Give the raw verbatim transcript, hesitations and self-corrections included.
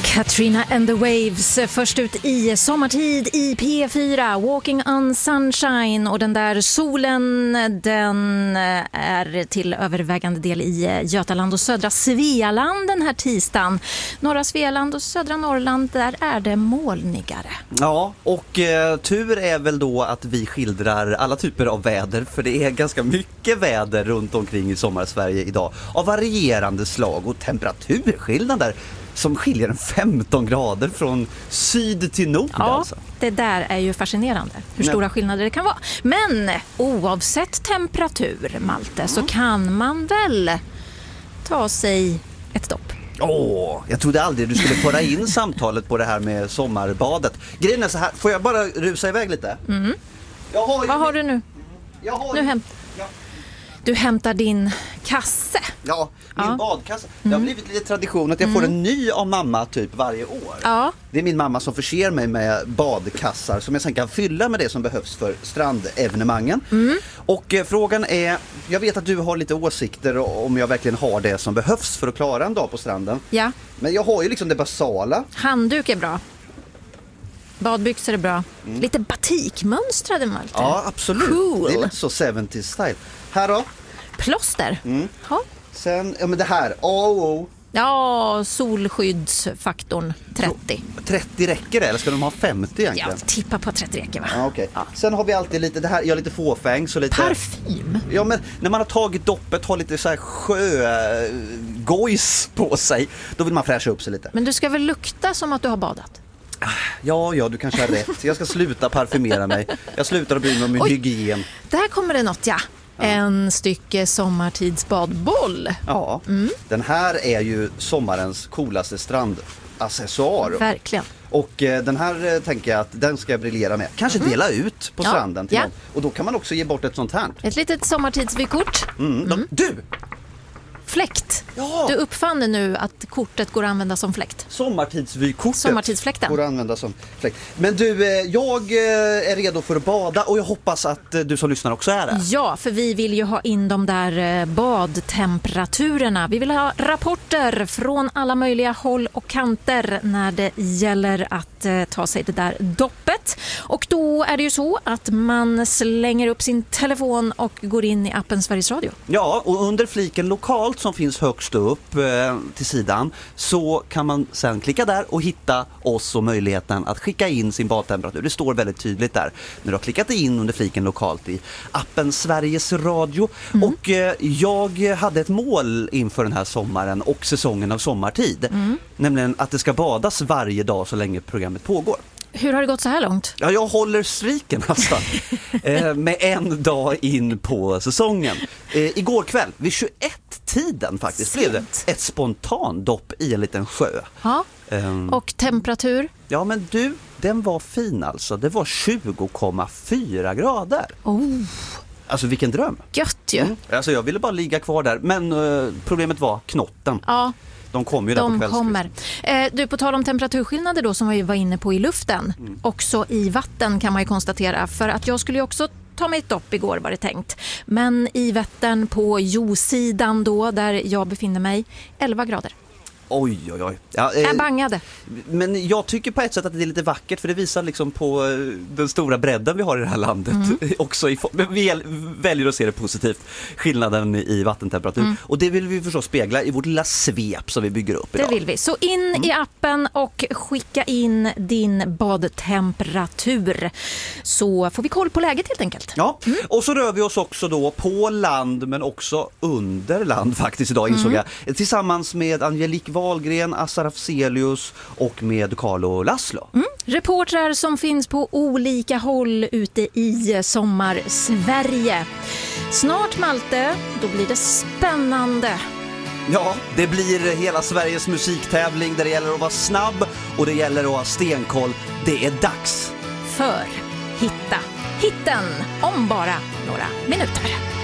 Katrina and the Waves, först ut i sommartid i P fyra, Walking on Sunshine, och den där solen, den är till övervägande del i Götaland och södra Svealand den här tisdagen. Norra Svealand och södra Norrland, där är det molnigare. Ja, och eh, tur är väl då att vi skildrar alla typer av väder, för det är ganska mycket väder runt omkring i sommarsverige idag, av varierande slag och temperaturskillnader som skiljer en femton grader från syd till nord. Ja, alltså. Det där är ju fascinerande, hur stora Nej. skillnader det kan vara. Men oavsett temperatur, Malte, mm. så kan man väl ta sig ett dopp. Åh, oh, jag trodde aldrig du skulle föra in samtalet på det här med sommarbadet. Grejen är så här, får jag bara rusa iväg lite? Mm. Jag har ju Vad har min... du nu? Jag har nu ju... hämt... ja. Du hämtar din kasse. Ja, min ja. badkasse. Det har Mm. blivit lite tradition att jag får en ny av mamma typ varje år. Ja. Det är min mamma som förser mig med badkassar som jag sen kan fylla med det som behövs för strandevenemangen. Mm. Och eh, frågan är, jag vet att du har lite åsikter om jag verkligen har det som behövs för att klara en dag på stranden. Ja. Men jag har ju liksom det basala. Handduk är bra. Badbyxor är bra. Mm. Lite batikmönstrade, Malte. Ja, absolut. Cool. Det är lite så sjuttio style. Här då? Plåster. Mm. Ja. Sen, ja men det här, oh, oh. Ja, solskyddsfaktorn trettio. trettio räcker det, eller ska de ha femtio egentligen? Jag tippar på trettio räcker, va? Ja, okay. Ja. Sen har vi alltid lite, det här, jag har lite fåfäng så lite... Parfym? Ja, men när man har tagit doppet, har lite så här sjögojs på sig, då vill man fräscha upp sig lite. Men du ska väl lukta som att du har badat? Ja, ja, du kanske har rätt. Jag ska sluta parfymera mig. Jag slutar att bry mig om min Oj, hygien. Där kommer det något, ja. Ja. En stycke sommartidsbadboll. Ja, mm. Den här är ju sommarens coolaste strandaccessoar. Verkligen. Och eh, den här eh, tänker jag att den ska jag briljera med. Kanske mm. dela ut på ja. stranden till ja. någon. Och då kan man också ge bort ett sånt här. Ett litet sommartidsvykort. Mm. Mm. Du! Fläkt. Ja. Du uppfann nu att kortet går att använda som fläkt. Sommartidsvykortet Sommartidsfläkten går att använda som fläkt. Men du, jag är redo för att bada och jag hoppas att du som lyssnar också är det. Ja, för vi vill ju ha in de där badtemperaturerna. Vi vill ha rapporter från alla möjliga håll och kanter när det gäller att ta sig det där doppet. Och då är det ju så att man slänger upp sin telefon och går in i appen Sveriges Radio. Ja, och under fliken lokalt som finns högst upp eh, till sidan så kan man sen klicka där och hitta oss och möjligheten att skicka in sin badtemperatur. Det står väldigt tydligt där när du har klickat in under fliken lokalt i appen Sveriges Radio. Mm. Och eh, jag hade ett mål inför den här sommaren och säsongen av sommartid. Mm. Nämligen att det ska badas varje dag så länge programmet pågår. Hur har det gått så här långt? Ja, jag håller streaken alltså. eh, med en dag in på säsongen. Eh, igår kväll, vid tjugoett-tiden faktiskt, Sent. blev det ett spontandopp i en liten sjö. Ja, um, och temperatur? Ja, men du, den var fin alltså. Det var tjugo komma fyra grader. Oh. Alltså vilken dröm. Gött ju. Mm. Alltså jag ville bara ligga kvar där, men uh, problemet var knotten. Ja. De kommer ju där De på kommer. Eh, du, på tal om temperaturskillnader då som vi var inne på i luften. Mm. Också i vatten kan man ju konstatera. För att jag skulle ju också ta mig ett dopp igår var det tänkt. Men i Vättern på Josidan då där jag befinner mig, elva grader. Oj, oj, oj. Ja, eh, jag bangade. Men jag tycker på ett sätt att det är lite vackert för det visar liksom på den stora bredden vi har i det här landet. Mm. Också i, vi väljer att se det positivt, skillnaden i vattentemperatur. Mm. Och det vill vi förstås spegla i vårt lilla svep som vi bygger upp idag. Det vill vi. Så in mm. i appen och skicka in din badtemperatur. Så får vi koll på läget helt enkelt. Ja, mm. och så rör vi oss också då på land men också under land faktiskt idag insåg mm. jag. Tillsammans med Angelique Wahlgren, Assar Afzelius och med Carlo Laszlo. Mm. Reportrar som finns på olika håll ute i sommar-Sverige. Snart, Malte, då blir det spännande. Ja, det blir hela Sveriges musiktävling där det gäller att vara snabb och det gäller att ha stenkoll. Det är dags för Hitta hitten om bara några minuter.